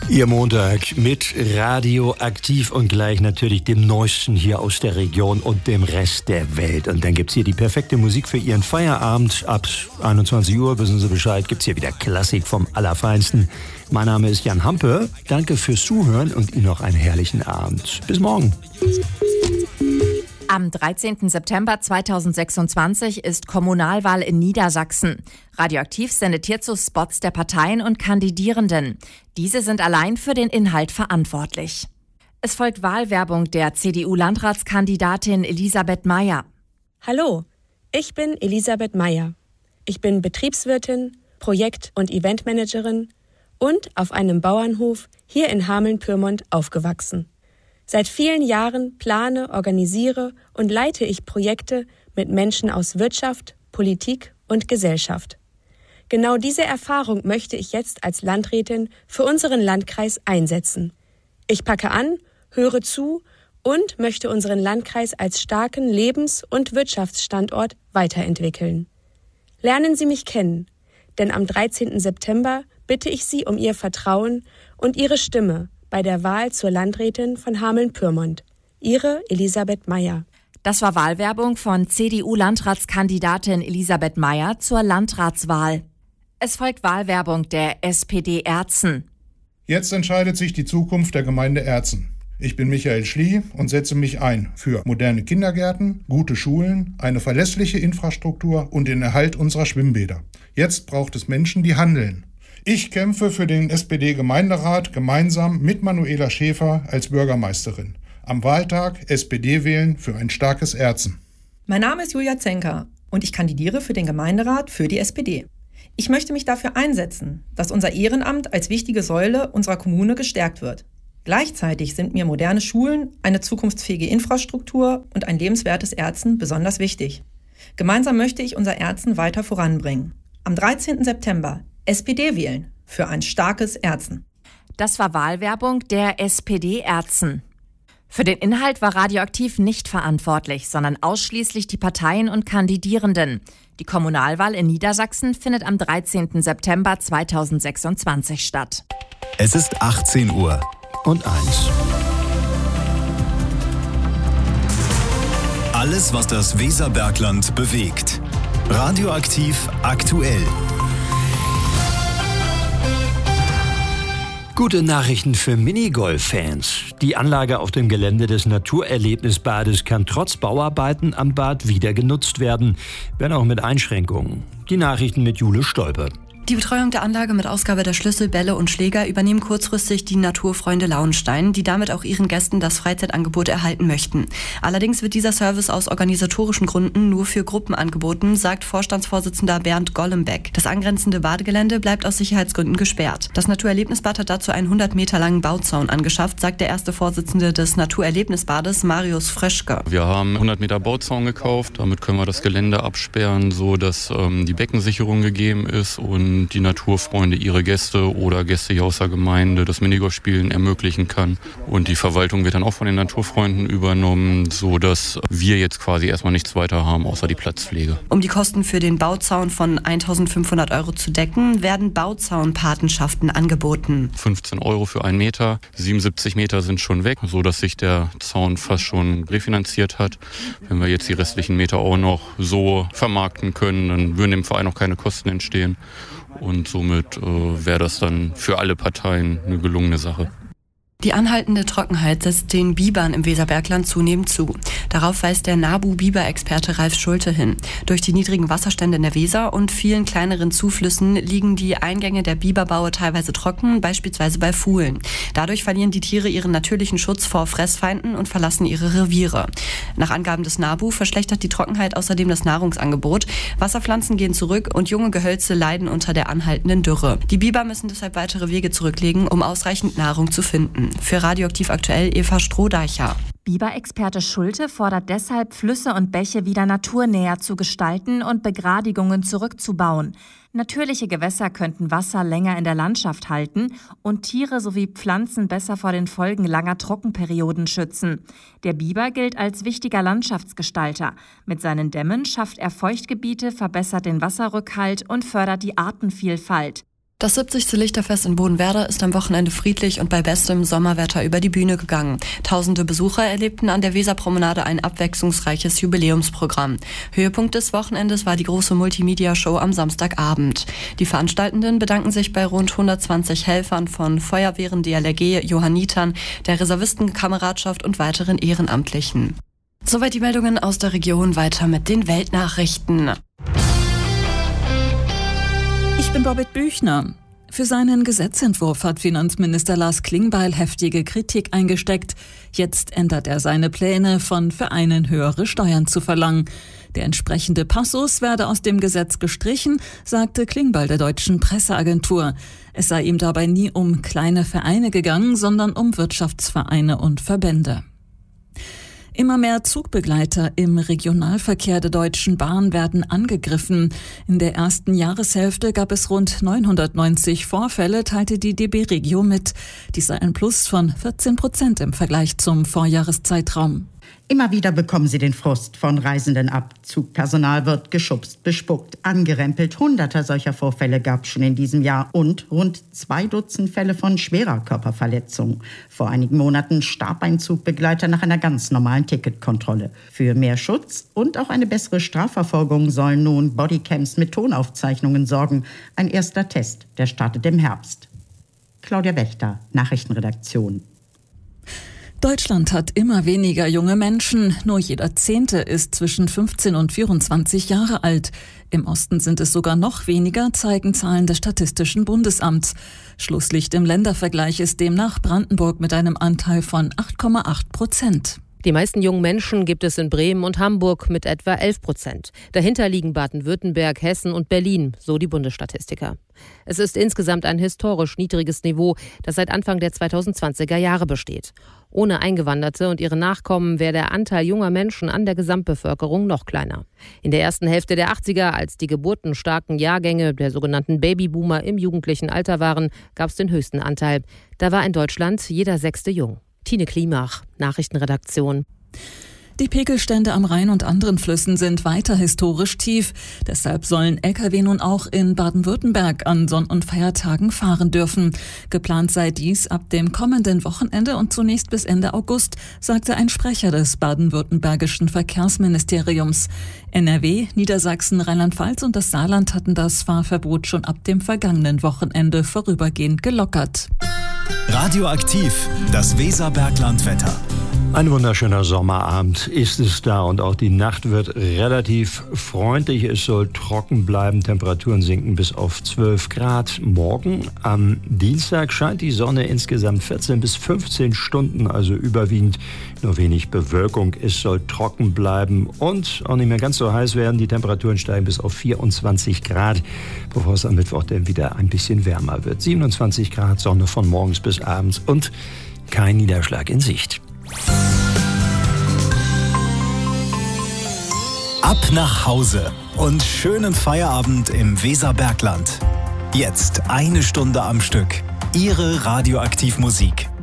Ihr Montag mit Radioaktiv und gleich natürlich dem Neuesten hier aus der Region und dem Rest der Welt. Und dann gibt's hier die perfekte Musik für Ihren Feierabend. Ab 21 Uhr, wissen Sie Bescheid, gibt's hier wieder Klassik vom Allerfeinsten. Mein Name ist Jan Hampe. Danke fürs Zuhören und Ihnen noch einen herrlichen Abend. Bis morgen. Am 13. September 2026 ist Kommunalwahl in Niedersachsen. Radioaktiv sendet hierzu Spots der Parteien und Kandidierenden. Diese sind allein für den Inhalt verantwortlich. Es folgt Wahlwerbung der CDU-Landratskandidatin Elisabeth Meyer. Hallo, ich bin Elisabeth Meyer. Ich bin Betriebswirtin, Projekt- und Eventmanagerin und auf einem Bauernhof hier in Hameln-Pyrmont aufgewachsen. Seit vielen Jahren plane, organisiere und leite ich Projekte mit Menschen aus Wirtschaft, Politik und Gesellschaft. Genau diese Erfahrung möchte ich jetzt als Landrätin für unseren Landkreis einsetzen. Ich packe an, höre zu und möchte unseren Landkreis als starken Lebens- und Wirtschaftsstandort weiterentwickeln. Lernen Sie mich kennen, denn am 13. September bitte ich Sie um Ihr Vertrauen und Ihre Stimme bei der Wahl zur Landrätin von Hameln-Pyrmont. Ihre Elisabeth Meyer. Das war Wahlwerbung von CDU-Landratskandidatin Elisabeth Meyer zur Landratswahl. Es folgt Wahlwerbung der SPD Erzen. Jetzt entscheidet sich die Zukunft der Gemeinde Erzen. Ich bin Michael Schlie und setze mich ein für moderne Kindergärten, gute Schulen, eine verlässliche Infrastruktur und den Erhalt unserer Schwimmbäder. Jetzt braucht es Menschen, die handeln. Ich kämpfe für den SPD-Gemeinderat gemeinsam mit Manuela Schäfer als Bürgermeisterin. Am Wahltag SPD wählen für ein starkes Erzen. Mein Name ist Julia Zenker und ich kandidiere für den Gemeinderat für die SPD. Ich möchte mich dafür einsetzen, dass unser Ehrenamt als wichtige Säule unserer Kommune gestärkt wird. Gleichzeitig sind mir moderne Schulen, eine zukunftsfähige Infrastruktur und ein lebenswertes Erzen besonders wichtig. Gemeinsam möchte ich unser Erzen weiter voranbringen. Am 13. September SPD wählen für ein starkes Erzen. Das war Wahlwerbung der SPD Erzen. Für den Inhalt war Radioaktiv nicht verantwortlich, sondern ausschließlich die Parteien und Kandidierenden. Die Kommunalwahl in Niedersachsen findet am 13. September 2026 statt. Es ist 18 Uhr und 1. Alles, was das Weserbergland bewegt. Radioaktiv aktuell. Gute Nachrichten für Minigolf-Fans. Die Anlage auf dem Gelände des Naturerlebnisbades kann trotz Bauarbeiten am Bad wieder genutzt werden, wenn auch mit Einschränkungen. Die Nachrichten mit Jule Stolpe. Die Betreuung der Anlage mit Ausgabe der Schlüssel, Bälle und Schläger übernehmen kurzfristig die Naturfreunde Lauenstein, die damit auch ihren Gästen das Freizeitangebot erhalten möchten. Allerdings wird dieser Service aus organisatorischen Gründen nur für Gruppen angeboten, sagt Vorstandsvorsitzender Bernd Gollenbeck. Das angrenzende Badegelände bleibt aus Sicherheitsgründen gesperrt. Das Naturerlebnisbad hat dazu einen 100 Meter langen Bauzaun angeschafft, sagt der erste Vorsitzende des Naturerlebnisbades, Marius Fröschke. Wir haben 100 Meter Bauzaun gekauft, damit können wir das Gelände absperren, so dass die Beckensicherung gegeben ist und die Naturfreunde ihre Gäste oder Gäste hier aus der Gemeinde das Minigolfspielen ermöglichen kann. Und die Verwaltung wird dann auch von den Naturfreunden übernommen, so dass wir jetzt quasi erstmal nichts weiter haben, außer die Platzpflege. Um die Kosten für den Bauzaun von 1.500 € zu decken, werden Bauzaunpatenschaften angeboten. 15 € für 1 Meter, 77 Meter sind schon weg, so dass sich der Zaun fast schon refinanziert hat. Wenn wir jetzt die restlichen Meter auch noch so vermarkten können, dann würden dem Verein auch keine Kosten entstehen. Und somit wäre das dann für alle Parteien eine gelungene Sache. Die anhaltende Trockenheit setzt den Bibern im Weserbergland zunehmend zu. Darauf weist der NABU-Biber-Experte Ralf Schulte hin. Durch die niedrigen Wasserstände in der Weser und vielen kleineren Zuflüssen liegen die Eingänge der Biberbaue teilweise trocken, beispielsweise bei Fuhlen. Dadurch verlieren die Tiere ihren natürlichen Schutz vor Fressfeinden und verlassen ihre Reviere. Nach Angaben des NABU verschlechtert die Trockenheit außerdem das Nahrungsangebot. Wasserpflanzen gehen zurück und junge Gehölze leiden unter der anhaltenden Dürre. Die Biber müssen deshalb weitere Wege zurücklegen, um ausreichend Nahrung zu finden. Für Radioaktiv aktuell Eva Strohdeicher. Biber-Experte Schulte fordert deshalb, Flüsse und Bäche wieder naturnäher zu gestalten und Begradigungen zurückzubauen. Natürliche Gewässer könnten Wasser länger in der Landschaft halten und Tiere sowie Pflanzen besser vor den Folgen langer Trockenperioden schützen. Der Biber gilt als wichtiger Landschaftsgestalter. Mit seinen Dämmen schafft er Feuchtgebiete, verbessert den Wasserrückhalt und fördert die Artenvielfalt. Das 70. Lichterfest in Bodenwerder ist am Wochenende friedlich und bei bestem Sommerwetter über die Bühne gegangen. Tausende Besucher erlebten an der Weserpromenade ein abwechslungsreiches Jubiläumsprogramm. Höhepunkt des Wochenendes war die große Multimedia-Show am Samstagabend. Die Veranstaltenden bedanken sich bei rund 120 Helfern von Feuerwehren, DLRG, Johannitern, der Reservistenkameradschaft und weiteren Ehrenamtlichen. Soweit die Meldungen aus der Region, weiter mit den Weltnachrichten. Ich bin Bobbit Büchner. Für seinen Gesetzentwurf hat Finanzminister Lars Klingbeil heftige Kritik eingesteckt. Jetzt ändert er seine Pläne, von Vereinen höhere Steuern zu verlangen. Der entsprechende Passus werde aus dem Gesetz gestrichen, sagte Klingbeil der deutschen Presseagentur. Es sei ihm dabei nie um kleine Vereine gegangen, sondern um Wirtschaftsvereine und Verbände. Immer mehr Zugbegleiter im Regionalverkehr der Deutschen Bahn werden angegriffen. In der ersten Jahreshälfte gab es rund 990 Vorfälle, teilte die DB Regio mit. Dies sei ein Plus von 14% im Vergleich zum Vorjahreszeitraum. Immer wieder bekommen sie den Frust von Reisenden ab. Zugpersonal wird geschubst, bespuckt, angerempelt. Hunderter solcher Vorfälle gab es schon in diesem Jahr und rund 2 Dutzend Fälle von schwerer Körperverletzung. Vor einigen Monaten starb ein Zugbegleiter nach einer ganz normalen Ticketkontrolle. Für mehr Schutz und auch eine bessere Strafverfolgung sollen nun Bodycams mit Tonaufzeichnungen sorgen. Ein erster Test, der startet im Herbst. Claudia Wächter, Nachrichtenredaktion. Deutschland hat immer weniger junge Menschen. Nur jeder 10. ist zwischen 15 und 24 Jahre alt. Im Osten sind es sogar noch weniger, zeigen Zahlen des Statistischen Bundesamts. Schlusslicht im Ländervergleich ist demnach Brandenburg mit einem Anteil von 8,8%. Die meisten jungen Menschen gibt es in Bremen und Hamburg mit etwa 11%. Dahinter liegen Baden-Württemberg, Hessen und Berlin, so die Bundesstatistiker. Es ist insgesamt ein historisch niedriges Niveau, das seit Anfang der 2020er Jahre besteht. Ohne Eingewanderte und ihre Nachkommen wäre der Anteil junger Menschen an der Gesamtbevölkerung noch kleiner. In der ersten Hälfte der 80er, als die geburtenstarken Jahrgänge der sogenannten Babyboomer im jugendlichen Alter waren, gab es den höchsten Anteil. Da war in Deutschland jeder 6. jung. Tine Klimach, Nachrichtenredaktion. Die Pegelstände am Rhein und anderen Flüssen sind weiter historisch tief. Deshalb sollen Lkw nun auch in Baden-Württemberg an Sonn- und Feiertagen fahren dürfen. Geplant sei dies ab dem kommenden Wochenende und zunächst bis Ende August, sagte ein Sprecher des baden-württembergischen Verkehrsministeriums. NRW, Niedersachsen, Rheinland-Pfalz und das Saarland hatten das Fahrverbot schon ab dem vergangenen Wochenende vorübergehend gelockert. Radioaktiv, das Weserberglandwetter. Ein wunderschöner Sommerabend ist es da und auch die Nacht wird relativ freundlich. Es soll trocken bleiben, Temperaturen sinken bis auf 12 Grad. Morgen am Dienstag scheint die Sonne insgesamt 14 bis 15 Stunden, also überwiegend nur wenig Bewölkung. Es soll trocken bleiben und auch nicht mehr ganz so heiß werden. Die Temperaturen steigen bis auf 24 Grad, bevor es am Mittwoch dann wieder ein bisschen wärmer wird. 27 Grad, Sonne von morgens bis abends und kein Niederschlag in Sicht. Ab nach Hause und schönen Feierabend im Weserbergland. Jetzt 1 Stunde am Stück. Ihre Radioaktivmusik.